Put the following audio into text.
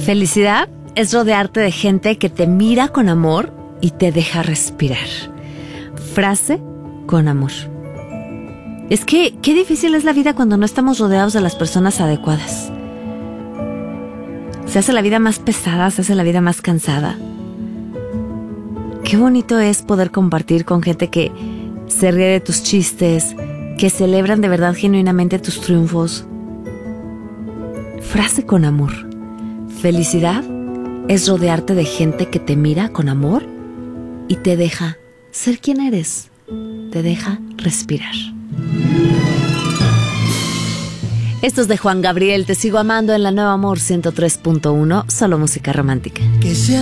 Felicidad es rodearte de gente que te mira con amor y te deja respirar. Frase con amor. Es que, qué difícil es la vida cuando no estamos rodeados de las personas adecuadas. Se hace la vida más pesada, se hace la vida más cansada. Qué bonito es poder compartir con gente que se ríe de tus chistes, que celebran de verdad genuinamente tus triunfos. Frase con amor. Felicidad es rodearte de gente que te mira con amor y te deja ser quien eres, te deja respirar. Esto es de Juan Gabriel, Te sigo amando en La Nueva Amor 103.1, solo música romántica.